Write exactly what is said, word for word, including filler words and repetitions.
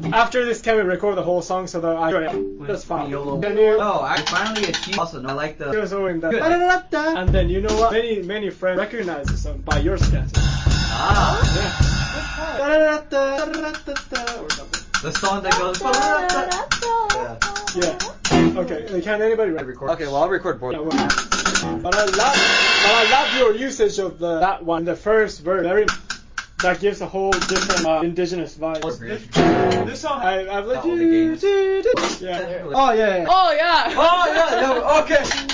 After this, can we record the whole song so that I... That's fine. Can you... Oh, I finally achieved. Also, no, I like the. Just in that. And then you know what? Many many friends recognize the song by your sketches. Ah. Yeah. Or something. The song that goes. Yeah. Yeah. Okay. Can anybody record? Okay, well I'll record both. Yeah, well, but I love, but I love your usage of the that one. The first verse, very. That gives a whole different uh, indigenous vibe. This song, I, I've let you. Yeah. Oh yeah. yeah. Oh yeah. Oh yeah. No, okay.